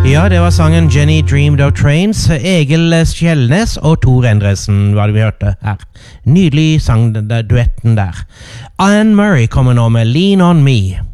Ja, det var sangen Jenny Dreamed of Trains, Egil Skjellnes og Tor Endresen, hva det vi hørte her. Nydelig sang, duetten der. Anne Murray kommer nå med Lean On Me.